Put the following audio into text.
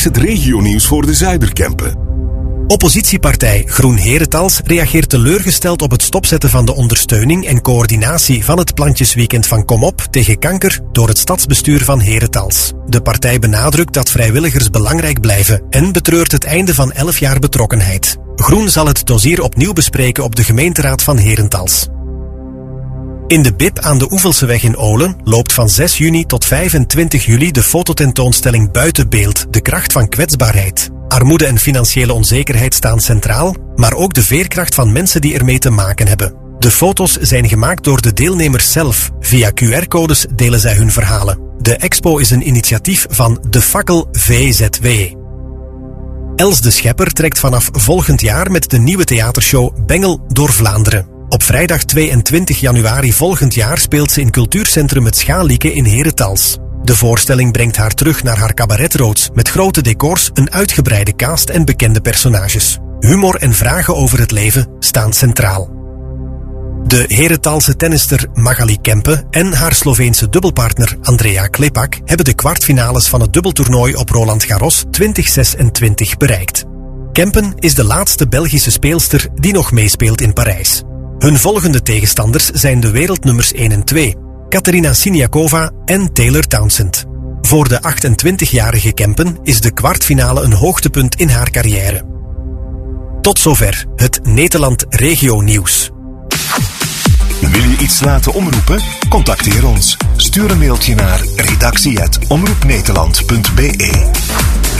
is het regionieuws voor de Zuiderkempen. Oppositiepartij Groen Herentals reageert teleurgesteld op het stopzetten van de ondersteuning en coördinatie van het plantjesweekend van Kom Op tegen kanker door het stadsbestuur van Herentals. De partij benadrukt dat vrijwilligers belangrijk blijven en betreurt het einde van 11 jaar betrokkenheid. Groen zal het dossier opnieuw bespreken op de gemeenteraad van Herentals. In de BIP aan de Oevelseweg in Olen loopt van 6 juni tot 25 juli de fototentoonstelling Buiten Beeld, de kracht van kwetsbaarheid. Armoede en financiële onzekerheid staan centraal, maar ook de veerkracht van mensen die ermee te maken hebben. De foto's zijn gemaakt door de deelnemers zelf. Via QR-codes delen zij hun verhalen. De expo is een initiatief van De Fakkel VZW. Els de Schepper trekt vanaf volgend jaar met de nieuwe theatershow Bengel door Vlaanderen. Op vrijdag 22 januari volgend jaar speelt ze in cultuurcentrum Het Schalieke in Herentals. De voorstelling brengt haar terug naar haar cabaretroots met grote decors, een uitgebreide cast en bekende personages. Humor en vragen over het leven staan centraal. De Herentalse tennister Magali Kempe en haar Sloveense dubbelpartner Andrea Klepak hebben de kwartfinales van het dubbeltoernooi op Roland Garros 2026 bereikt. Kempen is de laatste Belgische speelster die nog meespeelt in Parijs. Hun volgende tegenstanders zijn de wereldnummers 1 en 2, Katerina Siniakova en Taylor Townsend. Voor de 28-jarige Kempen is de kwartfinale een hoogtepunt in haar carrière. Tot zover het Nederland Regio Nieuws. Wil je iets laten omroepen? Contacteer ons. Stuur een mailtje naar redactie@omroepnederland.be.